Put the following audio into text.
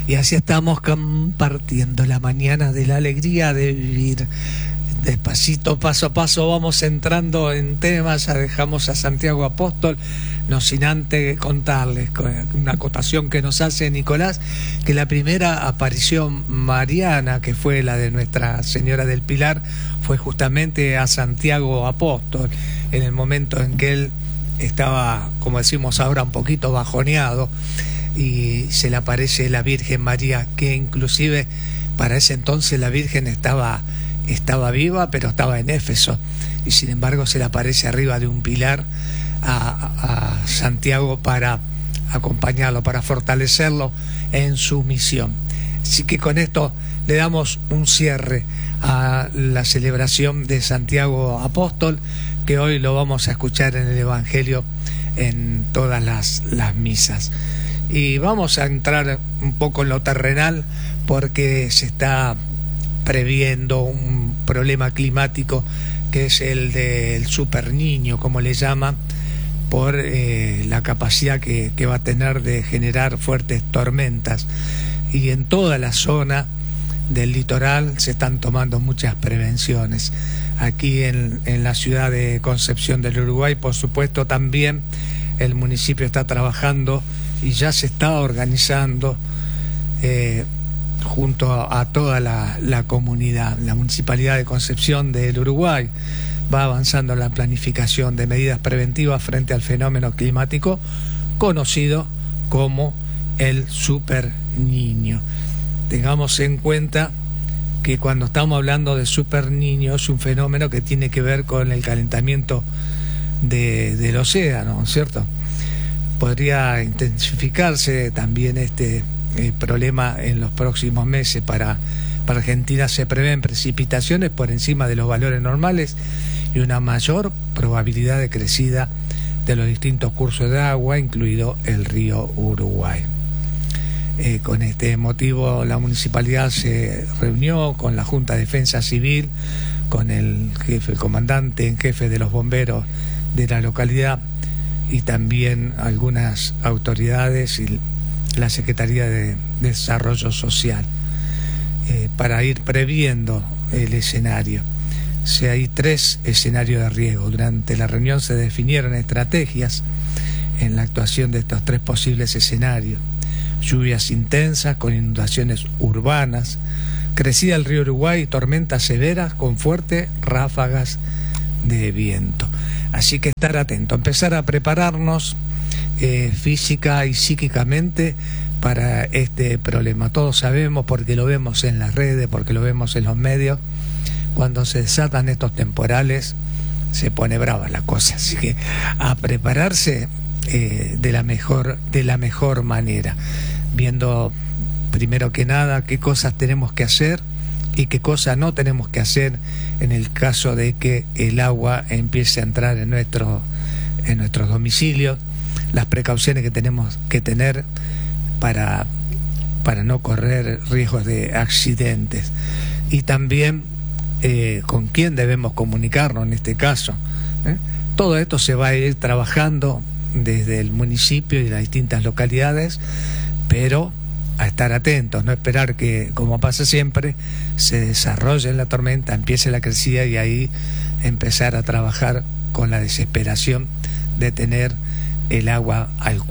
Y así estamos compartiendo la mañana de la alegría de vivir. Despacito, paso a paso, vamos entrando en temas. Ya dejamos a Santiago Apóstol, no sin antes contarles una acotación que nos hace Nicolás, que la primera aparición mariana, que fue la de Nuestra Señora del Pilar, fue justamente a Santiago Apóstol, en el momento en que él estaba, como decimos ahora, un poquito bajoneado, y se le aparece la Virgen María, que inclusive para ese entonces la Virgen estaba viva, pero estaba en Éfeso, y sin embargo se le aparece arriba de un pilar a Santiago para acompañarlo, para fortalecerlo en su misión. Así que con esto le damos un cierre a la celebración de Santiago Apóstol, que hoy lo vamos a escuchar en el Evangelio en todas las misas. Y vamos a entrar un poco en lo terrenal, porque se está previendo un problema climático que es el del super niño, como le llaman, por la capacidad que va a tener de generar fuertes tormentas. Y en toda la zona del litoral se están tomando muchas prevenciones. Aquí en la ciudad de Concepción del Uruguay, por supuesto, también el municipio está trabajando y ya se está organizando junto a toda la comunidad. La Municipalidad de Concepción del Uruguay va avanzando en la planificación de medidas preventivas frente al fenómeno climático conocido como el super niño. Tengamos en cuenta que cuando estamos hablando de super niño es un fenómeno que tiene que ver con el calentamiento del océano, ¿cierto? Podría intensificarse también este problema en los próximos meses. Para Argentina se prevén precipitaciones por encima de los valores normales y una mayor probabilidad de crecida de los distintos cursos de agua, incluido el río Uruguay. Con este motivo la municipalidad se reunió con la Junta de Defensa Civil, con el comandante en jefe de los bomberos de la localidad y también algunas autoridades y la Secretaría de Desarrollo Social, para ir previendo el escenario. Hay 3 escenarios de riesgo. Durante la reunión se definieron estrategias en la actuación de estos 3 posibles escenarios: lluvias intensas con inundaciones urbanas, crecida del río Uruguay y tormentas severas con fuertes ráfagas de viento. Así que estar atento, empezar a prepararnos física y psíquicamente para este problema. Todos sabemos, porque lo vemos en las redes, porque lo vemos en los medios, cuando se desatan estos temporales se pone brava la cosa. Así que a prepararse de la mejor manera, viendo primero que nada qué cosas tenemos que hacer y qué cosas no tenemos que hacer en el caso de que el agua empiece a entrar en nuestros domicilios, las precauciones que tenemos que tener para no correr riesgos de accidentes, y también con quién debemos comunicarnos en este caso. Todo esto se va a ir trabajando desde el municipio y las distintas localidades, pero a estar atentos, no esperar que, como pasa siempre, se desarrolle la tormenta, empiece la crecida y ahí empezar a trabajar con la desesperación de tener el agua al